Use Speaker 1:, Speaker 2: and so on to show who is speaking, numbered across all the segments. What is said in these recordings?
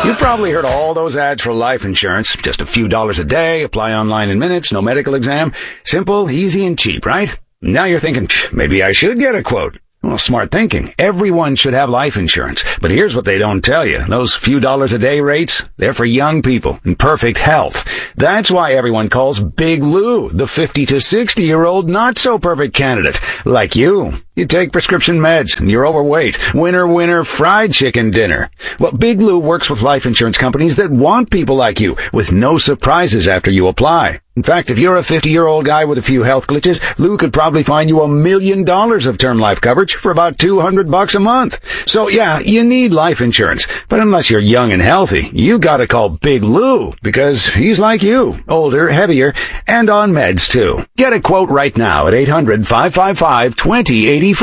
Speaker 1: You've probably heard all those ads for life insurance. Just a few dollars a day, apply online in minutes, no medical exam. Simple, easy, and cheap, right? Now you're thinking, maybe I should get a quote. Well, smart thinking. Everyone should have life insurance. But here's what they don't tell you. Those few dollars a day rates, they're for young people in perfect health. That's why everyone calls Big Lou the 50 to 60-year-old not-so-perfect candidate. Like you. You take prescription meds, and you're overweight. Winner, fried chicken dinner. Well, Big Lou works with life insurance companies that want people like you, with no surprises after you apply. In fact, if you're a 50-year-old guy with a few health glitches, Lou could probably find you $1 million of term life coverage for about $200 a month. So yeah, you need life insurance. But unless you're young and healthy, you gotta call Big Lou, because he's like you, older, heavier, and on meds too. Get a quote right now at 800-555-2085.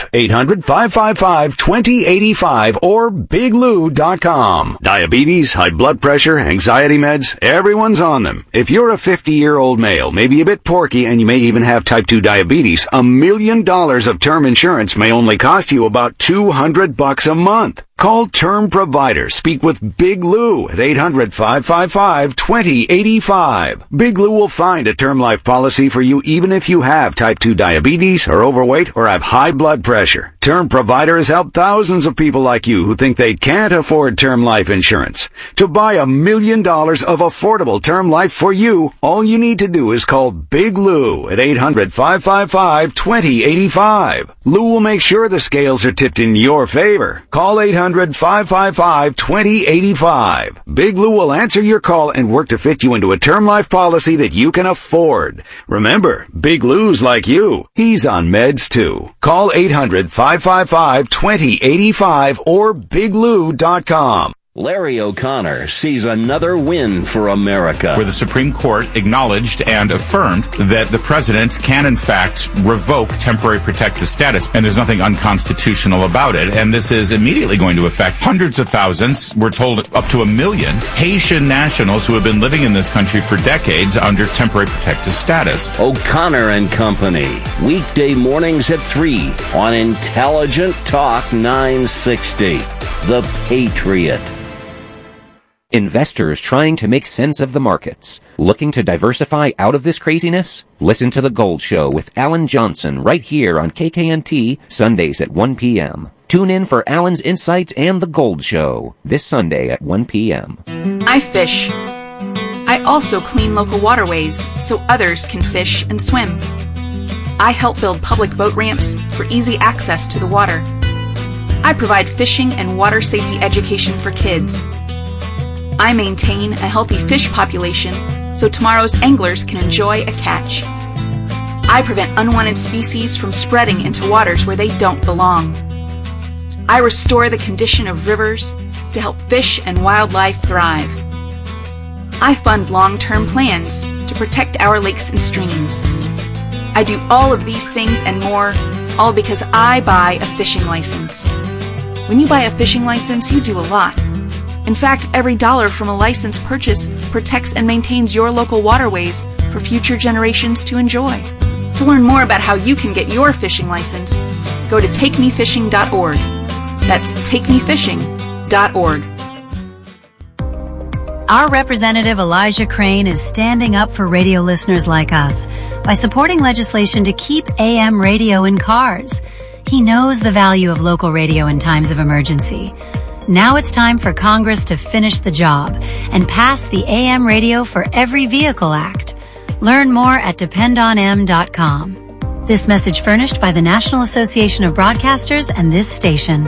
Speaker 1: 800-555-2085 or biglou.com. Diabetes, high blood pressure, anxiety meds, everyone's on them. If you're a 50-year-old male, maybe a bit porky, and you may even have type 2 diabetes, $1 million of term insurance may only cost you about $200 a month. Call Term Provider. Speak with Big Lou at 800-555-2085. Big Lou will find a term life policy for you even if you have type 2 diabetes, are overweight, or have high blood pressure. Term Provider has helped thousands of people like you who think they can't afford term life insurance. To buy $1 million of affordable term life for you, all you need to do is call Big Lou at 800-555-2085. Lou will make sure the scales are tipped in your favor. Call 800-555-2085. Big Lou will answer your call and work to fit you into a term life policy that you can afford. Remember, Big Lou's like you. He's on meds too. Call 800-555-2085 or biglou.com.
Speaker 2: Larry O'Connor sees another win for America,
Speaker 3: where the Supreme Court acknowledged and affirmed that the president can, in fact, revoke temporary protected status, and there's nothing unconstitutional about it. And this is immediately going to affect hundreds of thousands, we're told up to 1 million, Haitian nationals who have been living in this country for decades under temporary protected status.
Speaker 2: O'Connor and Company, weekday mornings at 3 on Intelligent Talk 960. The Patriot.
Speaker 4: Investors trying to make sense of the markets. Looking to diversify out of this craziness? Listen to The Gold Show with Alan Johnson right here on KKNT, Sundays at 1 p.m. Tune in for Alan's insights and The Gold Show this Sunday at 1 p.m.
Speaker 5: I fish. I also clean local waterways so others can fish and swim. I help build public boat ramps for easy access to the water. I provide fishing and water safety education for kids. I maintain a healthy fish population so tomorrow's anglers can enjoy a catch. I prevent unwanted species from spreading into waters where they don't belong. I restore the condition of rivers to help fish and wildlife thrive. I fund long-term plans to protect our lakes and streams. I do all of these things and more, all because I buy a fishing license. When you buy a fishing license, you do a lot. In fact, every dollar from a license purchase protects and maintains your local waterways for future generations to enjoy. To learn more about how you can get your fishing license, go to takemefishing.org. That's takemefishing.org.
Speaker 6: Our representative Elijah Crane is standing up for radio listeners like us by supporting legislation to keep AM radio in cars. He knows the value of local radio in times of emergency. Now it's time for Congress to finish the job and pass the AM Radio for Every Vehicle Act. Learn more at dependonm.com. This message furnished by the National Association of Broadcasters and this station.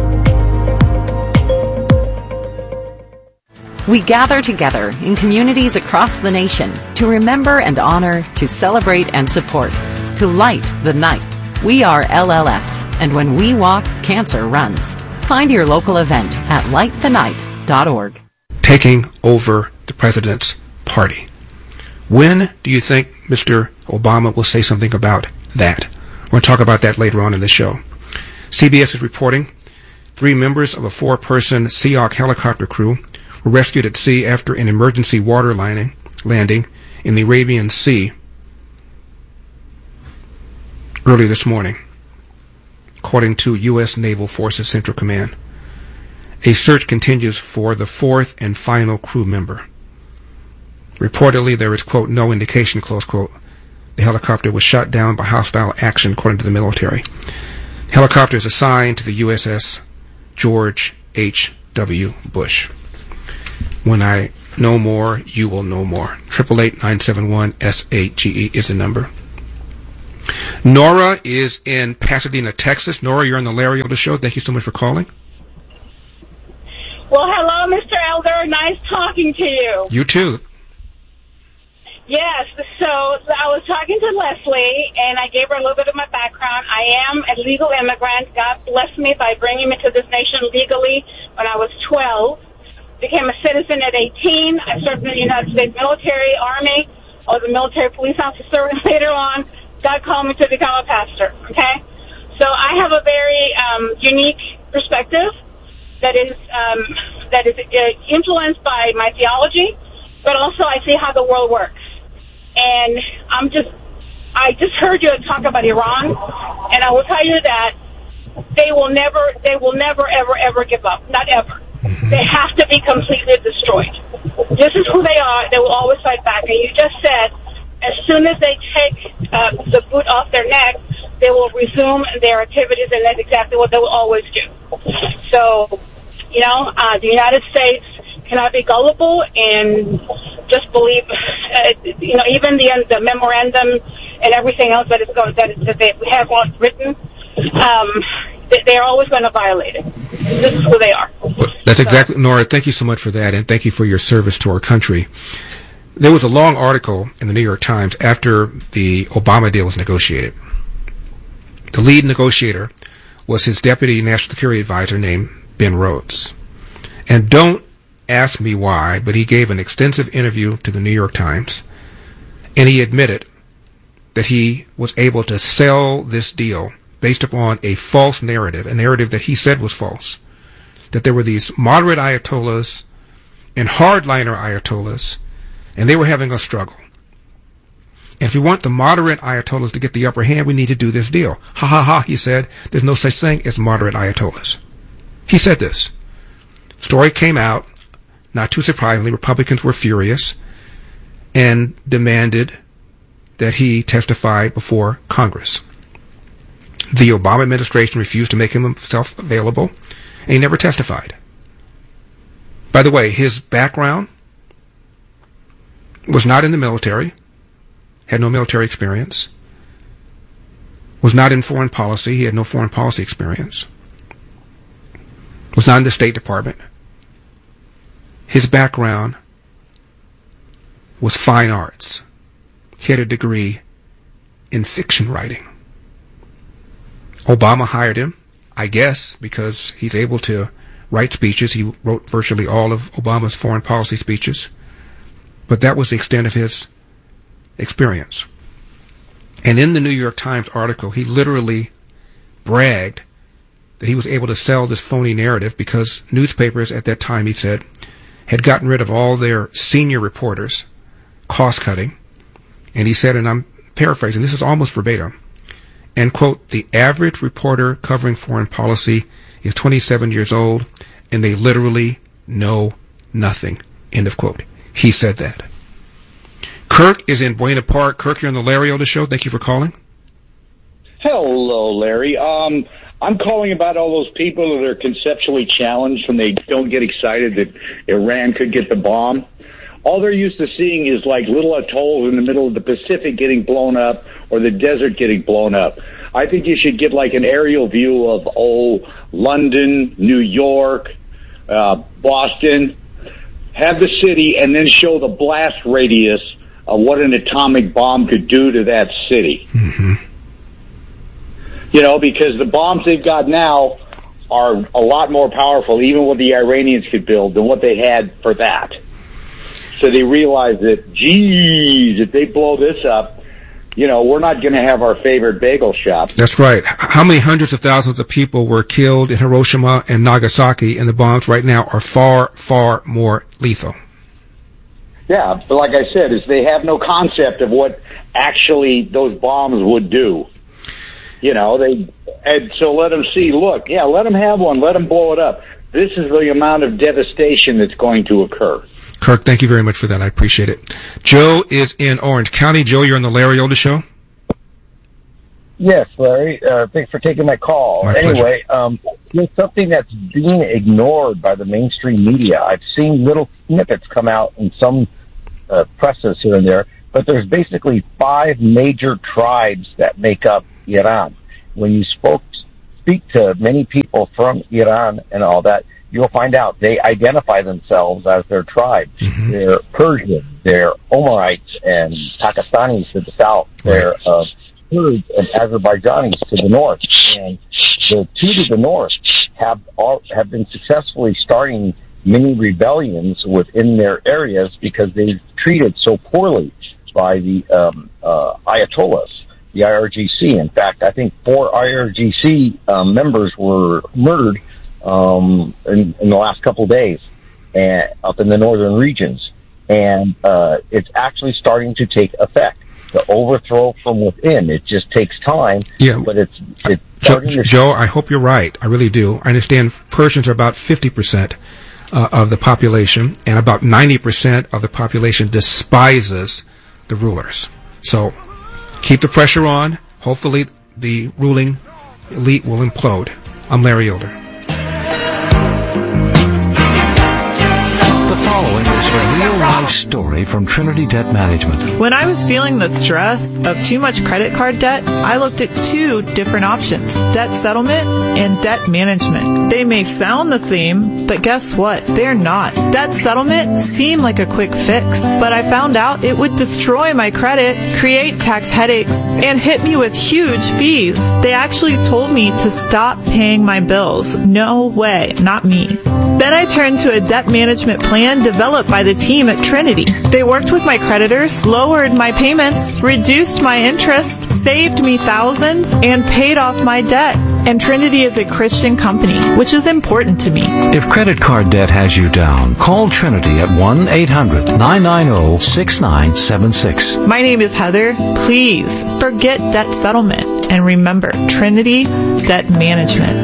Speaker 7: We gather together in communities across the nation to remember and honor, to celebrate and support, to light the night. We are LLS, and when we walk, cancer runs. Find your local event at lightthenight.org.
Speaker 8: Taking over the president's party. When do you think Mr. Obama will say something about that? We're going to talk about that later on in the show. CBS is reporting 3 members of a 4-person Seahawk helicopter crew were rescued at sea after an emergency water landing in the Arabian Sea early this morning, according to U.S. Naval Forces Central Command. A search continues for the fourth and final crew member. Reportedly, there is, quote, no indication, close quote. The helicopter was shot down by hostile action, according to the military. The helicopter is assigned to the USS George H.W. Bush. When I know more, you will know more. 888-971-SAGE is the number. Nora is in Pasadena, Texas. Nora, you're on the Larry Elder Show. Thank you so much for calling.
Speaker 9: Well, hello, Mr. Elder. Nice talking to you.
Speaker 8: You too.
Speaker 9: Yes, so I was talking to Leslie, and I gave her a little bit of my background. I am a legal immigrant. God blessed me by bringing me to this nation legally when I was 12. Became a citizen at 18. I served in the United States military, Army. I was a military police officer, and later on, God called me to become a pastor, okay? So I have a very unique perspective that is influenced by my theology, but also I see how the world works. And I just heard you talk about Iran, and I will tell you that they will never, ever give up. Not ever. Mm-hmm. They have to be completely destroyed. This is who they are. They will always fight back. And you just said, as soon as they take the boot off their neck, they will resume their activities, and that's exactly what they will always do. So, the United States cannot be gullible and just believe, even the memorandum and everything else that they have on written, they're always going to violate it. This is who they are.
Speaker 8: That's exactly, Nora, thank you so much for that, and thank you for your service to our country. There was a long article in the New York Times after the Obama deal was negotiated. The lead negotiator was his deputy national security advisor named Ben Rhodes. And don't ask me why, but he gave an extensive interview to the New York Times, and he admitted that he was able to sell this deal based upon a false narrative, a narrative that he said was false, that there were these moderate ayatollahs and hardliner ayatollahs, and they were having a struggle. And if we want the moderate ayatollahs to get the upper hand, we need to do this deal. Ha ha ha, he said, there's no such thing as moderate ayatollahs. He said this. Story came out. Not too surprisingly, Republicans were furious and demanded that he testify before Congress. The Obama administration refused to make himself available, and he never testified. By the way, his background was not in the military, had no military experience, was not in foreign policy, he had no foreign policy experience, was not in the State Department. His background was fine arts. He had a degree in fiction writing. Obama hired him, I guess, because he's able to write speeches. He wrote virtually all of Obama's foreign policy speeches. But that was the extent of his experience. And in the New York Times article, he literally bragged that he was able to sell this phony narrative because newspapers at that time, he said, had gotten rid of all their senior reporters, cost-cutting. And he said, and I'm paraphrasing, this is almost verbatim, and, quote, the average reporter covering foreign policy is 27 years old, and they literally know nothing, end of quote. He said that. Kirk is in Buena Park. Kirk, you're on the Larry Elder Show. Thank you for calling.
Speaker 10: Hello, Larry. I'm calling about all those people that are conceptually challenged when they don't get excited that Iran could get the bomb. All they're used to seeing is like little atolls in the middle of the Pacific getting blown up or the desert getting blown up. I think you should get like an aerial view of, London, New York, Boston, have the city, and then show the blast radius of what an atomic bomb could do to that city.
Speaker 8: Mm-hmm.
Speaker 10: Because the bombs they've got now are a lot more powerful, even what the Iranians could build, than what they had for that. So they realize that, geez, if they blow this up, we're not going to have our favorite bagel shop.
Speaker 8: That's right. How many hundreds of thousands of people were killed in Hiroshima and Nagasaki, and the bombs right now are far, far more lethal?
Speaker 10: Yeah, but like I said, is they have no concept of what actually those bombs would do. And so let them see, look, let them have one, let them blow it up. this is the amount of devastation that's going to occur.
Speaker 8: Kirk, thank you very much for that. I appreciate it. Joe is in Orange County. Joe, you're on the Larry Elder Show.
Speaker 11: Yes, Larry. Thanks for taking my call.
Speaker 8: Anyway,
Speaker 11: there's something that's being ignored by the mainstream media. I've seen little snippets come out in some presses here and there, but there's basically 5 major tribes that make up Iran. When you speak to many people from Iran and all that, you'll find out they identify themselves as their tribe. Mm-hmm. They're Persian, they're Omarites and Pakistanis to the south. They're Kurds and Azerbaijanis to the north. And the 2 to the north have been successfully starting many rebellions within their areas because they've treated so poorly by the Ayatollahs, the IRGC. In fact, I think 4 IRGC members were murdered in the last couple of days up in the northern regions. And it's actually starting to take effect. The overthrow from within. It just takes time.
Speaker 8: Yeah.
Speaker 11: But it's starting to...
Speaker 8: Joe, I hope you're right. I really do. I understand Persians are about 50% of the population, and about 90% of the population despises the rulers. So keep the pressure on. Hopefully the ruling elite will implode. I'm Larry Elder.
Speaker 12: The following is a real-life story from Trinity Debt Management.
Speaker 13: When I was feeling the stress of too much credit card debt, I looked at 2 different options, debt settlement and debt management. They may sound the same, but guess what? They're not. Debt settlement seemed like a quick fix, but I found out it would destroy my credit, create tax headaches, and hit me with huge fees. They actually told me to stop paying my bills. No way, not me. Then I turned to a debt management plan developed by the team at Trinity. They worked with my creditors, lowered my payments, reduced my interest, saved me thousands, and paid off my debt. And Trinity is a Christian company, which is important to me.
Speaker 12: If credit card debt has you down, call Trinity at 1-800-990-6976.
Speaker 13: My name is Heather. Please forget debt settlement and remember Trinity Debt Management.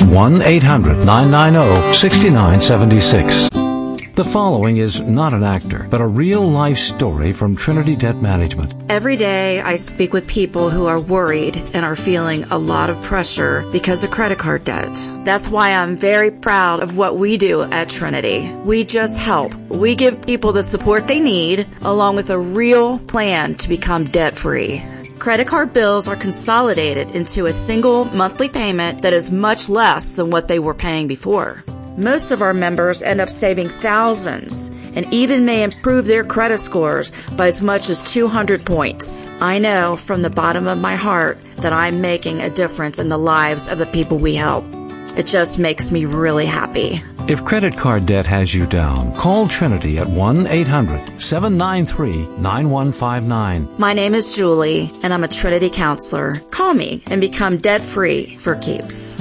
Speaker 12: 1-800-990-6976. The following is not an actor, but a real-life story from Trinity Debt Management.
Speaker 14: Every day I speak with people who are worried and are feeling a lot of pressure because of credit card debt. That's why I'm very proud of what we do at Trinity. We just help. We give people the support they need, along with a real plan to become debt-free. Credit card bills are consolidated into a single monthly payment that is much less than what they were paying before. Most of our members end up saving thousands and even may improve their credit scores by as much as 200 points. I know from the bottom of my heart that I'm making a difference in the lives of the people we help. It just makes me really happy.
Speaker 12: If credit card debt has you down, call Trinity at 1-800-793-9159.
Speaker 14: My name is Julie, and I'm a Trinity counselor. Call me and become debt-free for keeps.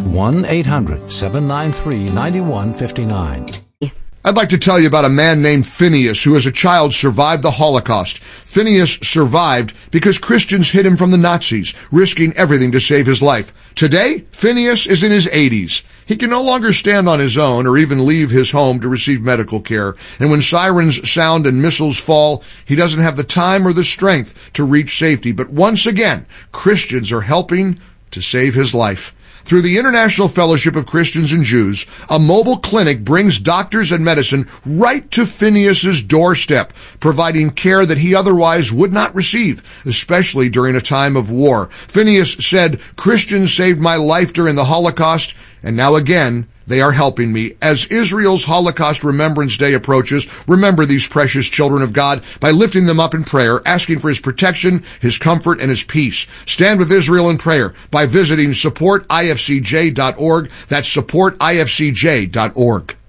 Speaker 12: 1-800-793-9159.
Speaker 15: I'd like to tell you about a man named Phineas who as a child survived the Holocaust. Phineas survived because Christians hid him from the Nazis, risking everything to save his life. Today, Phineas is in his 80s. He can no longer stand on his own or even leave his home to receive medical care. And when sirens sound and missiles fall, he doesn't have the time or the strength to reach safety. But once again, Christians are helping to save his life. Through the International Fellowship of Christians and Jews, a mobile clinic brings doctors and medicine right to Phineas's doorstep, providing care that he otherwise would not receive, especially during a time of war. Phineas said, "Christians saved my life during the Holocaust, and now again, they are helping me." As Israel's Holocaust Remembrance Day approaches, remember these precious children of God by lifting them up in prayer, asking for His protection, His comfort, and His peace. Stand with Israel in prayer by visiting supportifcj.org. That's supportifcj.org.